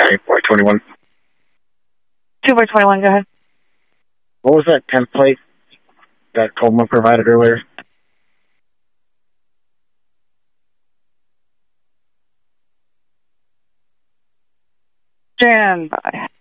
by 21. 2 by 21, go ahead. What was that template that Coleman provided earlier? Stand by.